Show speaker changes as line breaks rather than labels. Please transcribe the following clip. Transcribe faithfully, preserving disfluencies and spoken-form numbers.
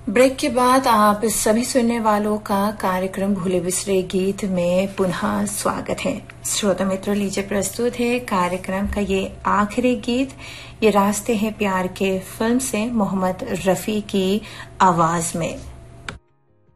Break के बाद आप सभी सुनने वालों का कार्यक्रम भूले बिसरे गीत में पुनः स्वागत है। श्रोता मित्रों, लीजिए प्रस्तुत है कार्यक्रम का ये आखिरी गीत। ये रास्ते हैं प्यार के फिल्म से मोहम्मद रफी की आवाज में।